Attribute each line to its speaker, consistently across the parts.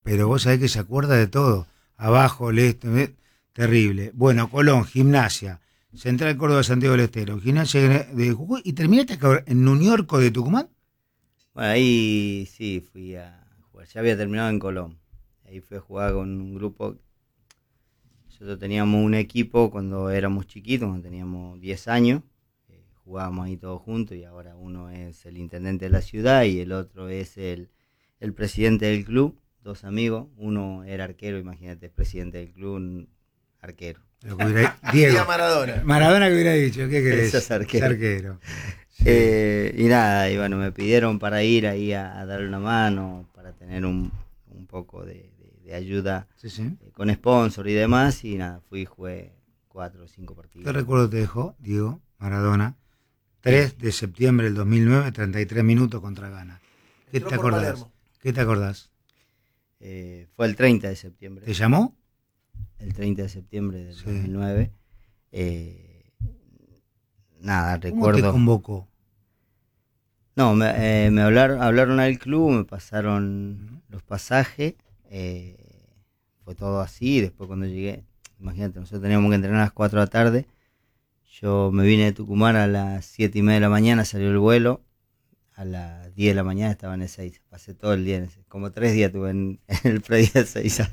Speaker 1: pero vos sabés que se acuerda de todo. Abajo, el este, terrible. Bueno, Colón, Gimnasia, Central Córdoba, Santiago del Estero, Gimnasia de Jujuy, y terminaste acá en Ñuñourco de Tucumán.
Speaker 2: Bueno, ahí sí fui a jugar. Ya había terminado en Colón. Ahí fui a jugar con un grupo. Nosotros teníamos un equipo cuando éramos chiquitos, cuando teníamos 10 años. Jugábamos ahí todos juntos y ahora uno es el intendente de la ciudad y el otro es el presidente del club. Dos amigos. Uno era arquero, imagínate, es presidente del club, un arquero.
Speaker 1: Lo que Diego.
Speaker 3: Maradona.
Speaker 1: Maradona que hubiera dicho, ¿qué querés?
Speaker 2: Ese es arquero.
Speaker 1: Es arquero.
Speaker 2: Sí. Y nada, y bueno, me pidieron para ir ahí a darle una mano, para tener un poco de ayuda,
Speaker 1: Sí.
Speaker 2: con sponsor y demás, y nada, fui y jugué 4 o 5 partidos.
Speaker 1: ¿Qué recuerdo te dejó, Diego Maradona? 3 de septiembre del 2009, 33 minutos contra Ghana. ¿Qué te acordás? ¿Qué te acordás?
Speaker 2: Fue el 30 de septiembre.
Speaker 1: ¿Te llamó?
Speaker 2: El 30 de septiembre del 2009. Nada, recuerdo.
Speaker 1: ¿Cómo te convocó?
Speaker 2: No, me hablaron al club, me pasaron los pasajes, fue todo así. Después cuando llegué, imagínate, nosotros teníamos que entrenar a las 4 de la tarde. Yo me vine de Tucumán a las 7:30 de la mañana, salió el vuelo. A las 10 de la mañana estaba en Ezeiza. Pasé todo el día en Ezeiza. Como 3 días tuve en el predio de Ezeiza.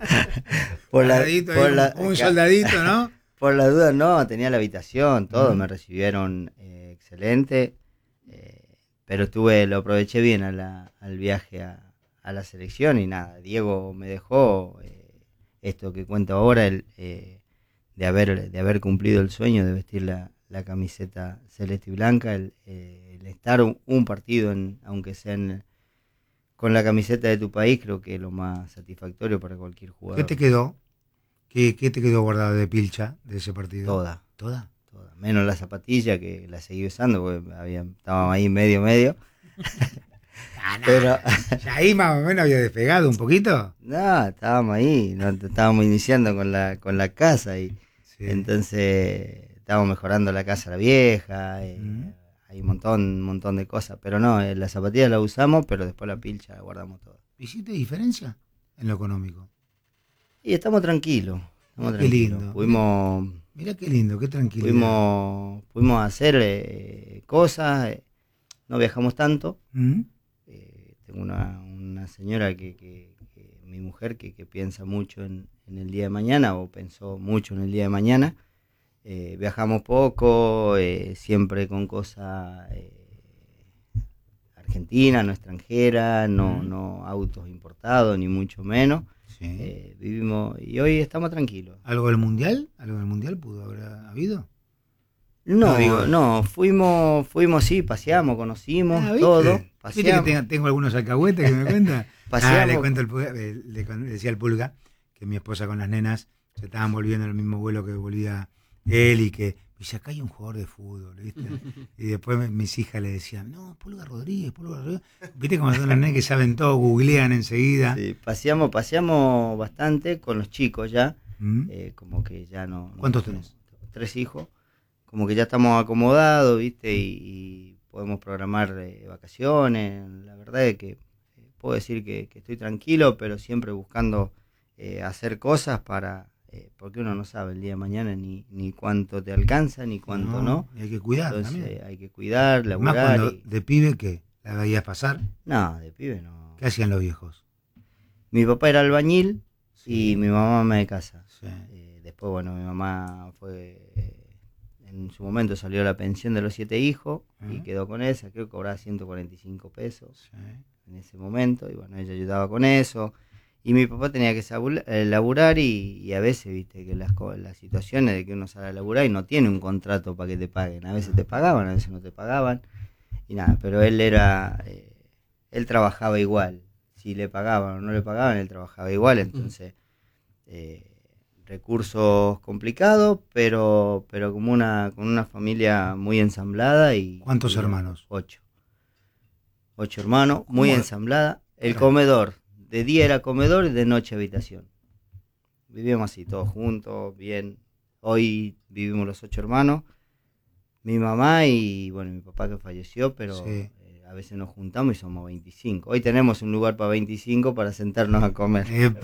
Speaker 1: Un soldadito, ¿no?
Speaker 2: Por la duda, no, tenía la habitación, todo. Me recibieron excelente. Pero lo aproveché bien al viaje a la selección y nada. Diego me dejó esto que cuento ahora, de haber cumplido el sueño de vestir la camiseta celeste y blanca, el estar un partido, aunque sea con la camiseta de tu país, creo que es lo más satisfactorio para cualquier jugador.
Speaker 1: ¿Qué te quedó? ¿Qué te quedó guardado de pilcha de ese partido?
Speaker 2: Toda. Menos la zapatilla, que la seguí usando, porque estábamos ahí medio. Pero
Speaker 1: ¿Ya ahí más o menos había despegado un poquito?
Speaker 2: No, estábamos ahí, estábamos iniciando con la casa y entonces estábamos mejorando la casa la vieja, hay un montón de cosas, pero no, las zapatillas las usamos, pero después la pilcha la guardamos toda.
Speaker 1: ¿Hiciste diferencia en lo económico?
Speaker 2: Y estamos tranquilos.
Speaker 1: Qué lindo. Mirá qué lindo, qué tranquilo.
Speaker 2: Pudimos hacer cosas, no viajamos tanto. Tengo una señora que mi mujer que piensa mucho en el día de mañana, o pensó mucho en el día de mañana. Viajamos poco, siempre con cosas argentinas, no extranjeras, no autos importados, ni mucho menos. Sí. Vivimos y hoy estamos tranquilos.
Speaker 1: ¿Algo del mundial? ¿Algo del mundial pudo haber habido?
Speaker 2: No, fuimos, sí, paseamos, conocimos, todo.
Speaker 1: ¿Viste que tengo algunos alcahuetes que me cuentan?
Speaker 2: Paseamos.
Speaker 1: Le cuento le decía al Pulga que mi esposa con las nenas se estaban volviendo en el mismo vuelo que volvía él y que dice, acá hay un jugador de fútbol, ¿viste? Y después mis hijas le decían, no, Pulga Rodríguez. ¿Viste cómo son las nenas que saben todo, googlean enseguida?
Speaker 2: Sí, paseamos bastante con los chicos ya, como que ya no...
Speaker 1: ¿Cuántos tenés?
Speaker 2: 3 hijos, como que ya estamos acomodados, ¿viste? Y podemos programar vacaciones. La verdad es que puedo decir que estoy tranquilo, pero siempre buscando hacer cosas porque uno no sabe el día de mañana ni cuánto te alcanza, ni cuánto no.
Speaker 1: Hay que cuidar.
Speaker 2: Entonces
Speaker 1: también.
Speaker 2: hay que cuidar, laburar.
Speaker 1: Más cuando de pibe, ¿qué? ¿La veías pasar?
Speaker 2: No, de pibe no.
Speaker 1: ¿Qué hacían los viejos?
Speaker 2: Mi papá era albañil y mi mamá ama de casa.
Speaker 1: Sí.
Speaker 2: Después, bueno, mi mamá en su momento salió la pensión de los 7 hijos y quedó con esa, creo que cobraba 145 pesos en ese momento, y bueno, ella ayudaba con eso. Y mi papá tenía que laburar y a veces, viste, que las situaciones de que uno sale a laburar y no tiene un contrato para que te paguen. A veces te pagaban, a veces no te pagaban. Y nada, pero él trabajaba igual. Si le pagaban o no le pagaban, él trabajaba igual. Entonces, recursos complicados, pero con una familia muy ensamblada.
Speaker 1: ¿Cuántos hermanos?
Speaker 2: 8. 8 hermanos, muy ensamblada. El comedor. De día era comedor y de noche habitación. Vivíamos así, todos juntos, bien. Hoy vivimos los 8 hermanos, mi mamá y bueno, mi papá que falleció, pero a veces nos juntamos y somos 25. Hoy tenemos un lugar para 25 para sentarnos a comer.